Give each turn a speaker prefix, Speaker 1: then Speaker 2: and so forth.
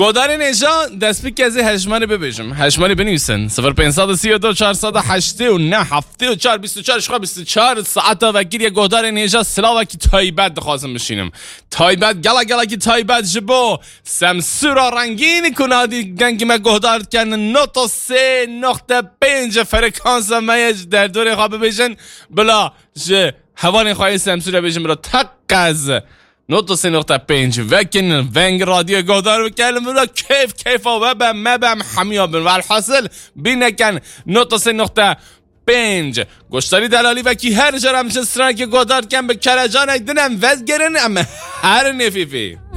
Speaker 1: گودار نیجا دست بی که از هشمانی ببیشم هشمانی بنویسن 0532 489 74 24 24 ساعت وکیل یه گودار نیجا سلا وکی تایبت دخواستم بشینم تایبت گلا کی تایبت جبو سمسورا رنگین کنادی گنگی ما گودار کن 9.3.5 فرکانس میج در دور خواب ببیشن بلا جه هوان خواهی سمسورا ببیشن بلا تقز 9.3.5 وکن ونگ رادیو گودار بکلم بلا کیف و مبم حمیا بن والحاصل بینکن 9.3.5 گشتاری دلالی وکی هر جرم چه سرنگ گودار کن به کرجان ایدنم وز گرن اما هر نفیفی